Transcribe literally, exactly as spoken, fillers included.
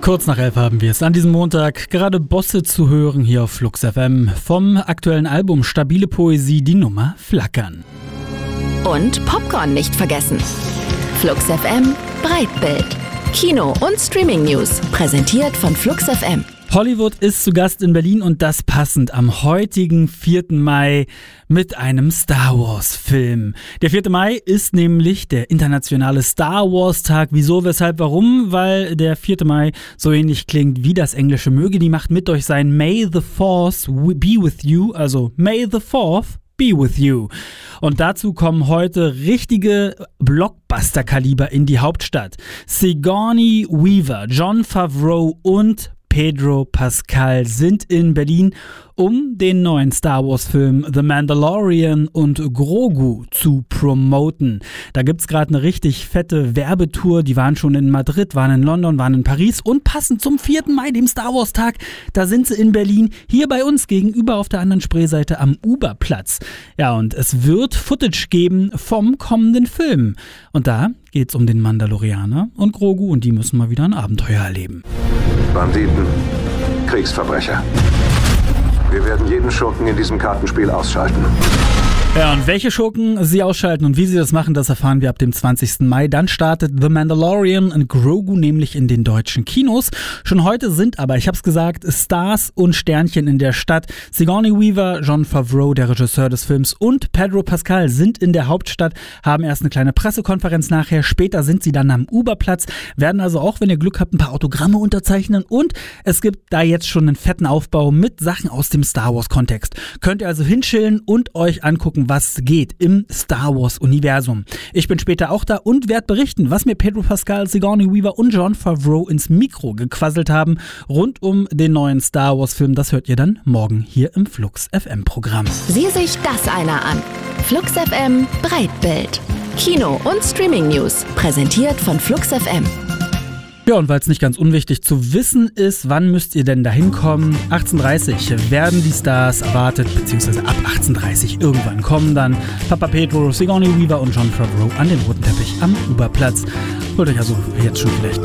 Kurz nach elf haben wir es an diesem Montag. Gerade Bosse zu hören hier auf Flux F M. Vom aktuellen Album Stabile Poesie die Nummer Flackern. Und Popcorn nicht vergessen. Flux F M Breitbild. Kino- und Streaming-News. Präsentiert von Flux F M. Hollywood ist zu Gast in Berlin und das passend am heutigen vierten Mai mit einem Star Wars Film. Der vierte Mai ist nämlich der internationale Star Wars Tag. Wieso, weshalb, warum? Weil der vierte Mai so ähnlich klingt wie das Englische. Möge die Macht mit euch sein. May the Force be with you. Also May the Fourth be with you. Und dazu kommen heute richtige Blockbuster-Kaliber in die Hauptstadt. Sigourney Weaver, Jon Favreau und Pedro Pascal sind in Berlin, um den neuen Star Wars Film The Mandalorian und Grogu zu promoten. Da gibt's gerade eine richtig fette Werbetour. Die waren schon in Madrid, waren in London, waren in Paris und passend zum vierten Mai, dem Star Wars Tag, da sind sie in Berlin, hier bei uns gegenüber auf der anderen Spreeseite am Uberplatz. Ja, und es wird Footage geben vom kommenden Film. Und da geht's um den Mandalorianer und Grogu und die müssen mal wieder ein Abenteuer erleben. Banditen, Kriegsverbrecher. Wir werden jeden Schurken in diesem Kartenspiel ausschalten. Ja, und welche Schurken sie ausschalten und wie sie das machen, das erfahren wir ab dem zwanzigsten Mai. Dann startet The Mandalorian und Grogu nämlich in den deutschen Kinos. Schon heute sind aber, ich hab's gesagt, Stars und Sternchen in der Stadt. Sigourney Weaver, Jon Favreau, der Regisseur des Films, und Pedro Pascal sind in der Hauptstadt, haben erst eine kleine Pressekonferenz nachher. Später sind sie dann am Uberplatz, werden also auch, wenn ihr Glück habt, ein paar Autogramme unterzeichnen. Und es gibt da jetzt schon einen fetten Aufbau mit Sachen aus dem Star Wars-Kontext. Könnt ihr also hinchillen und euch angucken, was geht im Star Wars-Universum. Ich bin später auch da und werde berichten, was mir Pedro Pascal, Sigourney Weaver und Jon Favreau ins Mikro gequasselt haben rund um den neuen Star Wars-Film. Das hört ihr dann morgen hier im Flux F M-Programm. Sieh sich das einer an. Flux F M Breitbild. Kino- und Streaming-News. Präsentiert von Flux F M. Ja, und weil es nicht ganz unwichtig zu wissen ist, wann müsst ihr denn da hinkommen? achtzehn Uhr dreißig werden die Stars erwartet, beziehungsweise ab achtzehn Uhr dreißig irgendwann kommen dann Papa Pedro, Sigourney Weaver und Jon Favreau an den roten Teppich am Uberplatz. Holt euch also jetzt schon vielleicht